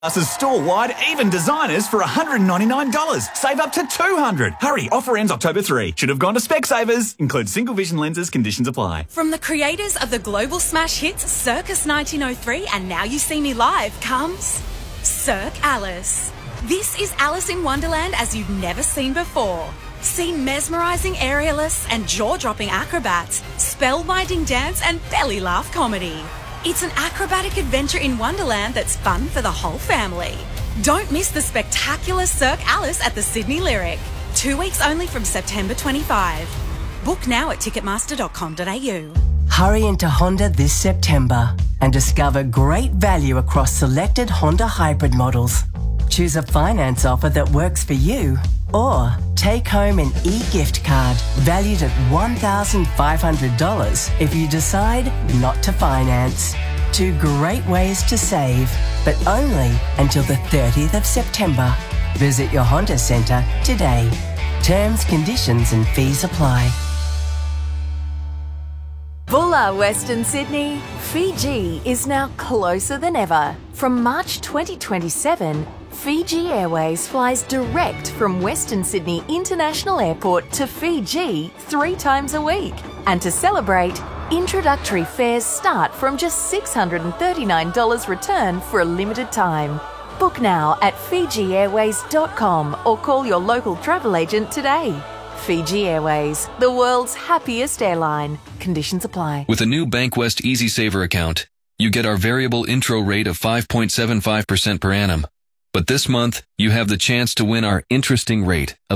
Glasses store-wide, even designers for $199. Save up to $200. Hurry, offer ends October 3. Should have gone to Specsavers. Includes single vision lenses, conditions apply. From the creators of the global smash hits Circus 1903 and Now You See Me Live comes Cirque Alice. This is Alice in Wonderland as you've never seen before. See mesmerising aerialists and jaw-dropping acrobats, spellbinding dance and belly laugh comedy. It's an acrobatic adventure in Wonderland that's fun for the whole family. Don't miss the spectacular Cirque Alice at the Sydney Lyric. 2 weeks only from September 25. Book now at ticketmaster.com.au. Hurry into Honda this September and discover great value across selected Honda hybrid models. Choose a finance offer that works for you, or take home an e-gift card valued at $1,500 if you decide not to finance. 2 great ways to save, but only until the 30th of September. Visit your Honda Centre today. Terms, conditions and fees apply. Bulla, Western Sydney. Fiji is now closer than ever. From March 2027, Fiji Airways flies direct from Western Sydney International Airport to Fiji 3 times a week. And to celebrate, introductory fares start from just $639 return for a limited time. Book now at FijiAirways.com or call your local travel agent today. Fiji Airways, the world's happiest airline. Conditions apply. With a new Bankwest Easy Saver account, you get our variable intro rate of 5.75% per annum. But this month, you have the chance to win our interesting rate of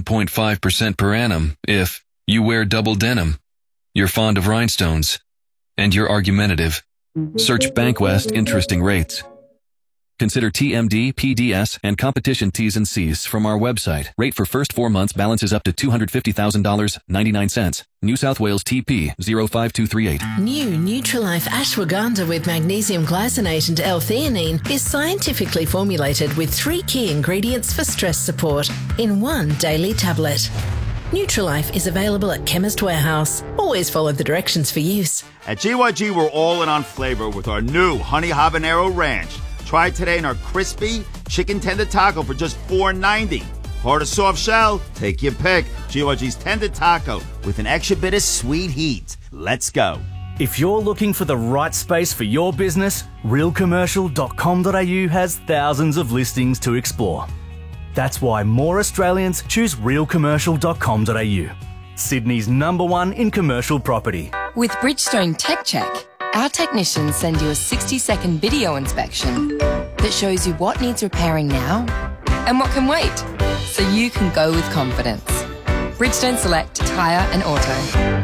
11.5% per annum if you wear double denim, you're fond of rhinestones, and you're argumentative. Search Bankwest Interesting Rates. Consider TMD, PDS, and competition T's and C's from our website. Rate for first 4 months balances up to $250,000, 99 cents. New South Wales TP 05238. New Nutrilife Ashwagandha with magnesium glycinate and L-theanine is scientifically formulated with 3 key ingredients for stress support in 1 daily tablet. Nutrilife is available at Chemist Warehouse. Always follow the directions for use. At GYG, we're all in on flavor with our new Honey Habanero Ranch. Try it today in our crispy chicken tender taco for just $4.90. Hard or soft shell? Take your pick. GYG's tender taco with an extra bit of sweet heat. Let's go. If you're looking for the right space for your business, realcommercial.com.au has thousands of listings to explore. That's why more Australians choose realcommercial.com.au, Sydney's #1 in commercial property. With Bridgestone Tech Check, our technicians send you a 60-second video inspection that shows you what needs repairing now and what can wait, so you can go with confidence. Bridgestone Select Tyre and Auto.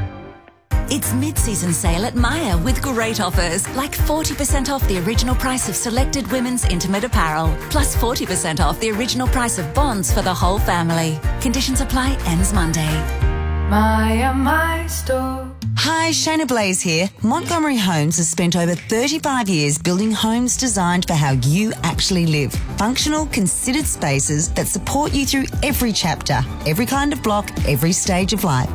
It's mid-season sale at Myer with great offers, like 40% off the original price of selected women's intimate apparel, plus 40% off the original price of bonds for the whole family. Conditions apply, ends Monday. Myer, my store. Hi, Shayna Blaze here. Montgomery Homes has spent over 35 years building homes designed for how you actually live. Functional, considered spaces that support you through every chapter, every kind of block, every stage of life.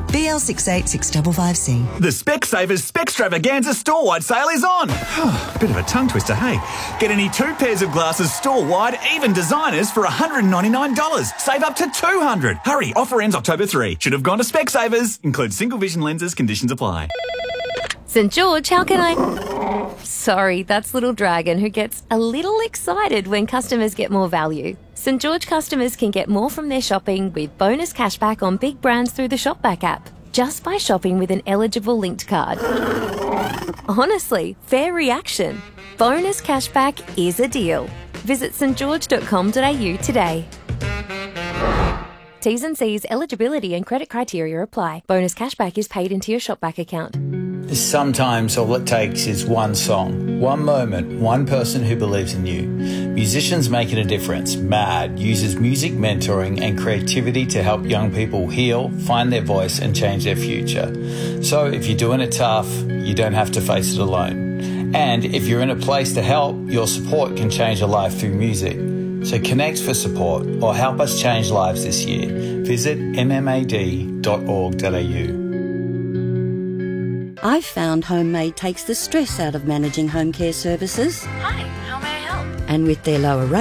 BL686555C. The Specsavers Specstravaganza store-wide sale is on. Bit of a tongue twister, hey? Get any 2 pairs of glasses store-wide, even designers, for $199. Save up to $200. Hurry, offer ends October 3. Should have gone to Specsavers. Includes single vision lenses, conditions apply. St George, how can I... Sorry, that's Little Dragon, who gets a little excited when customers get more value. St George customers can get more from their shopping with bonus cashback on big brands through the Shopback app, just by shopping with an eligible linked card. Honestly, fair reaction. Bonus cashback is a deal. Visit stgeorge.com.au today. T's and C's, eligibility and credit criteria apply. Bonus cashback is paid into your Shopback account. Sometimes all it takes is one song, one moment, one person who believes in you. Musicians Making a Difference, MAD, uses music mentoring and creativity to help young people heal, find their voice and change their future. So if you're doing it tough, you don't have to face it alone. And if you're in a place to help, your support can change a life through music. So connect for support or help us change lives this year. Visit mmad.org.au. I've found Homemade takes the stress out of managing home care services. Hi, how may I help? And with their lower